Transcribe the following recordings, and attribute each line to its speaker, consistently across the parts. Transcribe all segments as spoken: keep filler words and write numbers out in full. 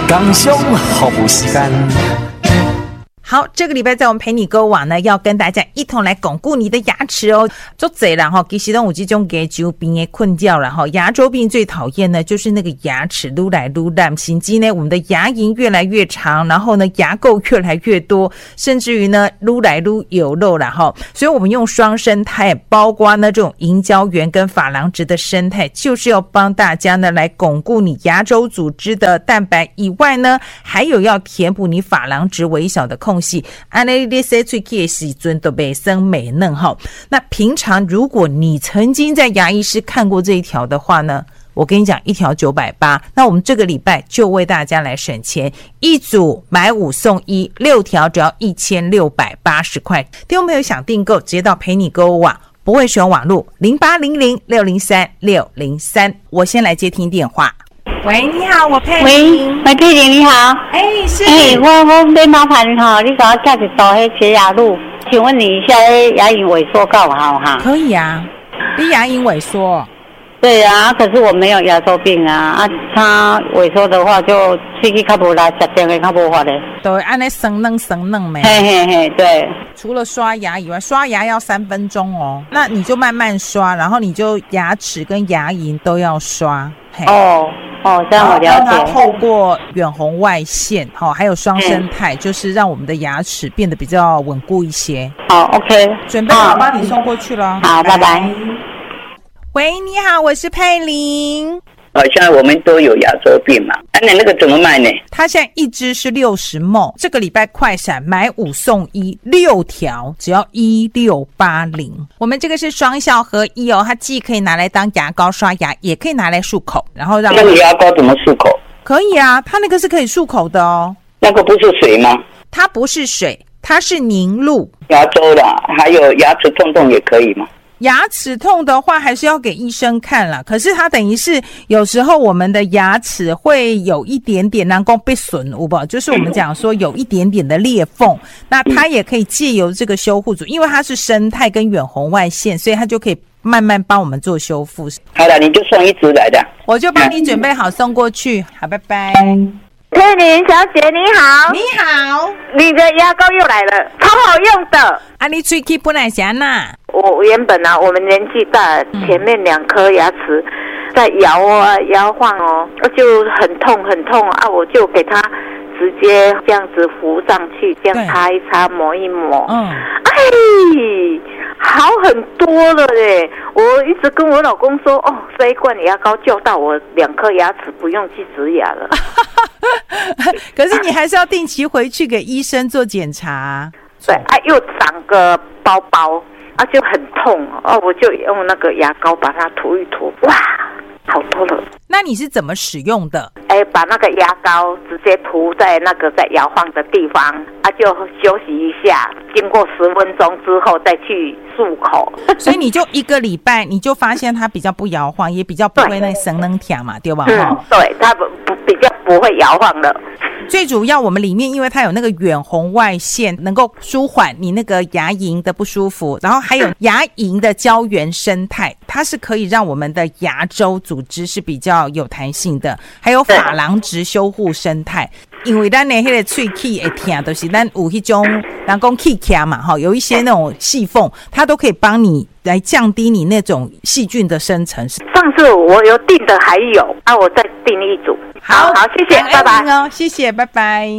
Speaker 1: 工商服务时间。
Speaker 2: 好，这个礼拜在我们陪你购网呢，要跟大家一同来巩固你的牙齿哦。做贼啦哈，其实都有这种牙周病的困扰啦哈。牙周病最讨厌呢，就是那个牙齿撸来撸烂，甚至呢，我们的牙龈越来越长，然后呢，牙垢越来越多，甚至于呢，撸来撸有肉啦哈。所以我们用双生态，包括呢这种银胶原跟珐琅质的生态，就是要帮大家呢来巩固你牙周组织的蛋白以外呢，还有要填补你珐琅质微小的空隙。安尼你洗嘴齿的时阵都袂生美嫩哈。那平常如果你曾经在牙医师看过这一条的话呢，我跟你讲，一条九百八，那我们这个礼拜就为大家来省钱，一组买五送一，六条只要一千六百八十块。听众朋友想订购，直接到陪你购物网，不会使用网络零八零零六零三六零三。我先来接听电话。喂，你好，我佩玲。
Speaker 3: 喂，佩玲你好。
Speaker 2: 哎、欸，是。
Speaker 3: 哎、欸，我我要麻烦哈，你给我架一包迄洁牙露，请问你一下，牙龈萎缩够好哈？
Speaker 2: 可以啊，你牙龈萎缩。
Speaker 3: 对啊，可是我没有牙周病啊，啊，它萎缩的话就喙齿较无力，食点的较无法的。
Speaker 2: 对，按那生嫩生嫩没？
Speaker 3: 嘿嘿嘿，对。
Speaker 2: 除了刷牙以外，刷牙要三分钟哦，那你就慢慢刷，然后你就牙齿跟牙龈都要刷。
Speaker 3: 哦。哦，这样我了解。
Speaker 2: 它透过远红外线，好、哦，还有双生态、嗯，就是让我们的牙齿变得比较稳固一些。
Speaker 3: 好 ，OK，
Speaker 2: 准备好帮你送过去了。
Speaker 3: 好，拜拜。
Speaker 2: 喂，你好，我是佩玲。
Speaker 4: 好像我们都有牙周病嘛，那、啊、你那个怎么卖呢？
Speaker 2: 它现在一支是六十 ml， 这个礼拜快闪买五送一，六条只要一六八零。我们这个是双效合一哦，它既可以拿来当牙膏刷牙，也可以拿来漱口，然后让
Speaker 4: 那个牙膏怎么漱口？
Speaker 2: 可以啊，它那个是可以漱口的哦。
Speaker 4: 那个不是水吗？
Speaker 2: 它不是水，它是凝露。
Speaker 4: 牙周啦，还有牙齿痛痛也可以吗？
Speaker 2: 牙齿痛的话还是要给医生看啦，可是它等于是有时候我们的牙齿会有一点点人工被损，有没有？就是我们讲说有一点点的裂缝，那它也可以借由这个修护组，因为它是生态跟远红外线，所以它就可以慢慢帮我们做修复。
Speaker 4: 好了，你就送一支来的，
Speaker 2: 我就帮你准备好送过去。好，拜拜。
Speaker 5: 佩玲小姐你好。
Speaker 2: 你好，
Speaker 5: 你的牙膏又来了，超好用的。
Speaker 2: 啊，你嘴齿本来啥呐？
Speaker 5: 我原本啊，我们年纪大，前面两颗牙齿在摇啊摇晃哦，就很痛很痛啊，我就给它直接这样子扶上去，这样擦一擦，抹一抹。嗯，哎，好很多了嘞！我一直跟我老公说，哦，这一罐牙膏救到我两颗牙齿，不用去植牙了。
Speaker 2: 可是你还是要定期回去给医生做检查。
Speaker 5: 对啊，又长个包包。啊，就很痛哦，我就用那个牙膏把它涂一涂，哇，好多了。
Speaker 2: 那你是怎么使用的？
Speaker 5: 哎，把那个牙膏直接涂在那个在摇晃的地方，啊，就休息一下，经过十分钟之后再去漱口。
Speaker 2: 所以你就一个礼拜，你就发现它比较不摇晃，也比较不会那生能甜嘛，对吧？
Speaker 5: 嗯，对，它不不比较不会摇晃了。
Speaker 2: 最主要我们里面因为它有那个远红外线，能够舒缓你那个牙龈的不舒服，然后还有牙龈的胶原生态，它是可以让我们的牙周组织是比较有弹性的，还有珐琅质修护生态。因为咱的那个喙齿会痛，就是咱有一种人讲气卡嘛，哈，有一些那种细缝，它都可以帮你来降低你那种细菌的生成。
Speaker 5: 上次我有订的还有啊，我再订一组。好好，谢谢，拜拜。
Speaker 2: 哦，谢谢，拜拜。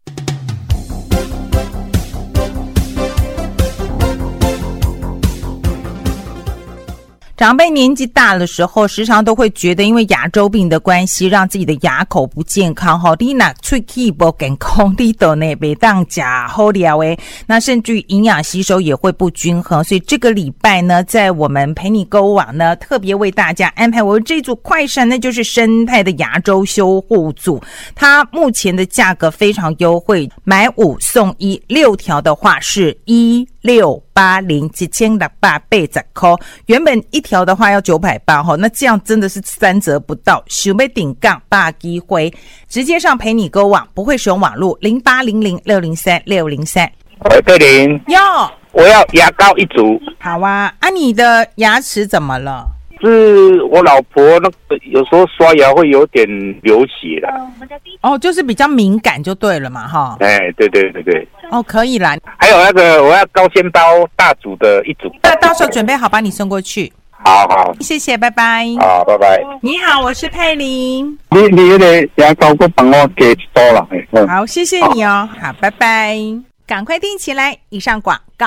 Speaker 2: 长辈年纪大的时候，时常都会觉得因为牙周病的关系，让自己的牙口不健康哈。你那喙齿不健康，你都呢袂当吃好料诶，那甚至于营养吸收也会不均衡。所以这个礼拜呢，在我们陪你购物网呢，特别为大家安排我这组快闪，那就是生态的牙周修护组。它目前的价格非常优惠，买五送一，六条的话是一六八零，一千六百八十块。原本一条的话要九百八十，那这样真的是三折不到。想要顶杠把机会，直接上陪你购网，不会使用网络零八零零六零三六零三。
Speaker 6: 喂，佩玲，
Speaker 2: 哟，
Speaker 6: 我要牙膏一组。
Speaker 2: 好啊，啊，你的牙齿怎么了？
Speaker 6: 是我老婆那个有时候刷牙会有点流血啦。
Speaker 2: 哦，就是比较敏感就对了嘛，哈。
Speaker 6: 哎，对对对对。
Speaker 2: 哦，可以啦。
Speaker 6: 还有那个我要高纤包大组的一组。
Speaker 2: 那到时候准备好把你送过去。
Speaker 6: 好好，
Speaker 2: 谢谢，拜拜。
Speaker 6: 好，拜拜。
Speaker 2: 你好，我是佩玲。
Speaker 6: 你你那个牙膏我帮我给多了。
Speaker 2: 嗯、好，谢谢你哦。好，拜拜。赶快订起来。以上广告。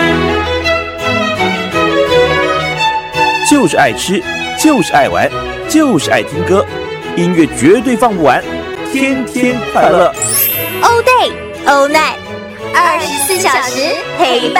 Speaker 7: 就是爱吃，就是爱玩，就是爱听歌，音乐绝对放不完，天天快乐。
Speaker 8: All day, all night， 二十四小时陪伴。